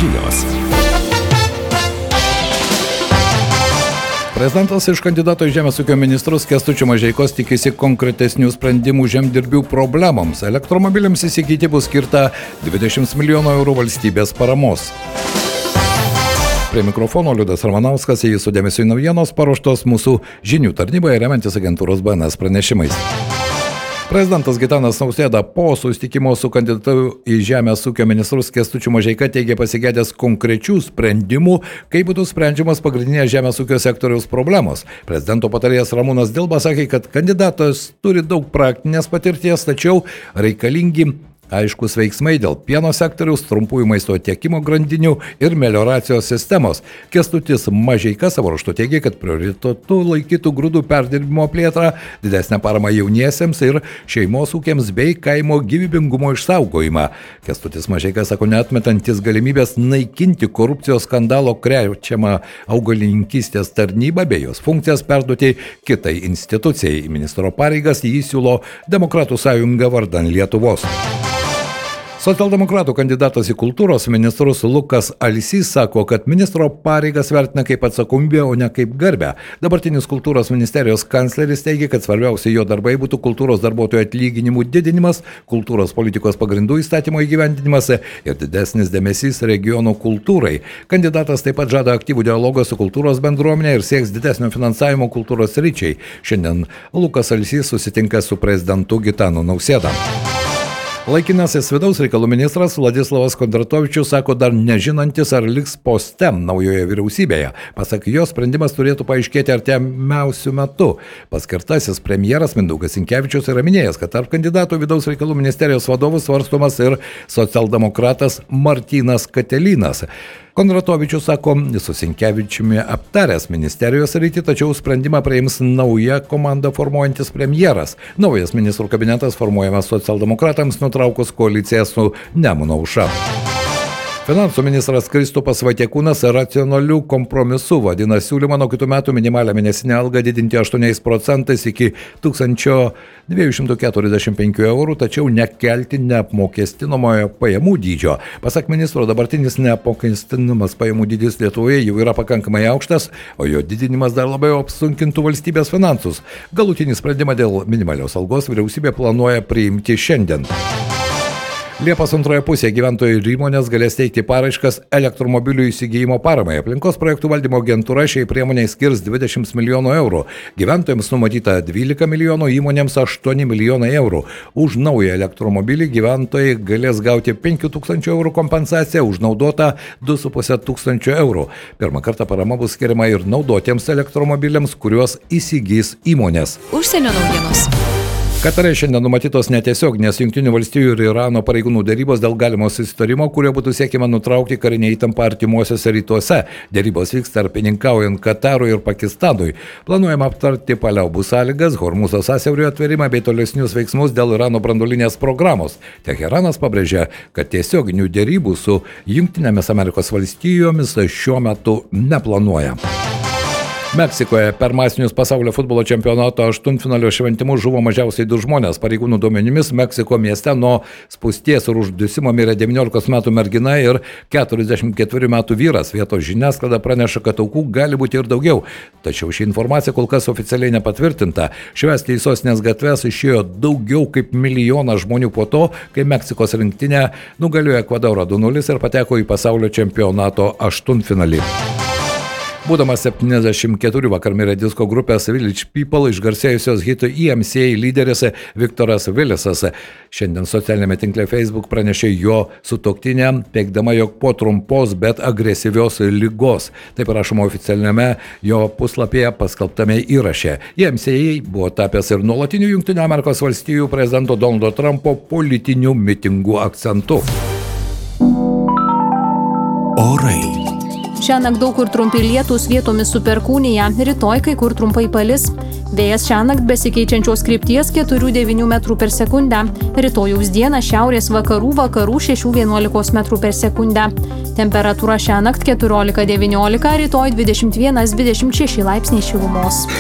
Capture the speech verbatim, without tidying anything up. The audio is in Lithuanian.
žinios. Prezidentas iš kandidato į Žemės ūkio ministrus Kęstučio Mažeikos tikisi konkretesnių sprendimų žemdirbių problemoms. Elektromobiliams įsigyti bus skirta dvidešimt milijonų eurų valstybės paramos. Prie mikrofono Liudas Ramanauskas, jį su dėmesiu į naujienos paruoštos mūsų žinių tarnyboje remiantis agentūros B N S pranešimais. Prezidentas Gitanas Nausėda po susitikimo su kandidatu į Žemės ūkio ministrus Kęstučiu Mažeika teigė pasigedęs konkrečių sprendimų, kaip būtų sprendžiamas pagrindinės žemės ūkio sektoriaus problemos. Prezidento patarėjas Ramūnas Dilba sakė, kad kandidatas turi daug praktinės patirties, tačiau reikalingi aiškus veiksmai dėl pieno sektoriaus, trumpųjų maisto tiekimo grandinių ir melioracijos sistemos. Kęstutis Mažeika savo ruožtu teigė, kad prioritetu laikytų grūdų perdirbimo plėtrą, didesnę paramą jauniesiems ir šeimos ūkiams bei kaimo gyvybingumo išsaugojimą. Kęstutis Mažeika sako, neatmetantis galimybės naikinti korupcijos skandalo krečiamą augalininkystės tarnybą bei jos funkcijas perduoti kitai institucijai. Į ministro pareigas jį siūlo Demokratų sąjunga vardan Lietuvos. Socialdemokratų kandidatas į kultūros ministrus Lukas Alsys sako, kad ministro pareigas vertina kaip atsakomybę, o ne kaip garbę. Dabartinis kultūros ministerijos kancleris teigia, kad svarbiausia jo darbai būtų kultūros darbuotojų atlyginimų didinimas, kultūros politikos pagrindų įstatymo įgyvendinimas ir didesnis dėmesys regionų kultūrai. Kandidatas taip pat žada aktyvų dialogą su kultūros bendruomenė ir sieks didesnio finansavimo kultūros sričiai. Šiandien Lukas Alsys susitinka su prezidentu Gitanu Nausėda. Laikinasis vidaus reikalų ministras Vladislavas Kondratovičius sako, dar nežinantis, ar liks poste naujoje vyriausybėje. Pasak jo, sprendimas turėtų paaiškėti artimiausiu metu. Paskirtasis premjeras Mindaugas Sinkevičius yra minėjęs, kad tarp kandidatų vidaus reikalų ministerijos vadovų svarstomas ir socialdemokratas Martynas Katelynas. Kondratovičius sako, su Sinkevičiumi aptaręs ministerijos rytį, tačiau sprendimą priims nauja komanda formuojantis premjeras. Naujas ministrų kabinetas formuojamas socialdemokratams nutraukus koaliciją su Nemuno aušra. Finansų ministras Kristupas Vaitiekūnas racionalių kompromisų vadina siūlymą nuo kitų metų minimalią mėnesinę algą didinti aštuoniais procentais iki tūkstančio dviejų šimtų keturiasdešimt penkių eurų, tačiau nekelti neapmokestinamojo pajamų dydžio. Pasak ministro, dabartinis neapmokestinamas pajamų dydis Lietuvoje jau yra pakankamai aukštas, o jo didinimas dar labiau apsunkintų valstybės finansus. Galutinį sprendimą dėl minimalios algos vyriausybė planuoja priimti šiandien. Liepos antroje pusėje gyventojai ir įmonės galės teikti paraiškas elektromobilių įsigijimo paramai. Aplinkos projektų valdymo agentūra šiai priemoniai skirs dvidešimt milijonų eurų. Gyventojams numatyta dvylika milijonų, įmonėms aštuoni milijonai eurų. Už naują elektromobilį gyventojai galės gauti penkių tūkstančių eurų kompensaciją, už naudotą du su puse tūkstančio eurų. Pirmą kartą parama bus skiriama ir naudotiems elektromobiliams, kuriuos įsigys įmonės. Užsienio naujienos. Katare šiandien numatytos netiesioginės Jungtinių valstijų ir Irano pareigūnų dėrybos dėl galimo susitarimo, kurio būtų siekiama nutraukti karinę įtampą artimuosiuose rytuose. Dėrybos vyks tarpininkaujant Katarui ir Pakistanui. Planuojama aptarti paliaubų sąlygas, Hormūzo sąsiaurio atvėrimą bei tolesnius veiksmus dėl Irano branduolinės programos. Teheranas pabrėžia, kad tiesioginių dėrybų su Jungtinėmis Amerikos valstijomis šiuo metu neplanuoja. Meksikoje per masinius pasaulio futbolo čempionato aštuntfinalio šventimus žuvo mažiausiai du žmonės. Pareigūnų duomenimis Meksiko mieste nuo spūsties ir uždusimo mirė devyniolikos metų mergina ir keturiasdešimt ketverių metų vyras. Vietos žiniasklaida praneša, kad aukų gali būti ir daugiau. Tačiau ši informacija kol kas oficialiai nepatvirtinta. Švęsti į sostinės gatves išėjo daugiau kaip milijonas žmonių po to, kai Meksikos rinktinė nugalėjo Ekvadorą du nulis ir pateko į pasaulio čempionato aštuntfinalį. Būdamas septyniasdešimt keturių vakar mirė disko grupės Village People išgarsėjusios hitų E M C A lyderis Viktoras Vilisas. Šiandien socialinėme tinkle Facebook pranešė jo sutuoktinę, teigdama, jog po trumpos, bet agresyvios ligos. Taip rašoma oficialiame jo puslapyje paskelbtame įraše. E M C A buvo tapęs ir nuolatiniu Jungtinių Amerikos valstijų prezidento Donaldo Trumpo politinių mitingų akcentu. Orai. Šiąnakt daug kur trumpi lietūs, vietomis su perkūnija, rytoj kai kur trumpai palis. Vėjas šiąnakt besikeičiančios krypties keturi devyni metrų per sekundę. Rytojaus dieną šiaurės vakarų vakarų šeši vienuolika metrų per sekundę. Temperatūra šiąnakt keturiolika devyniolika, rytoj dvidešimt vienas dvidešimt šeši laipsniai šilumos.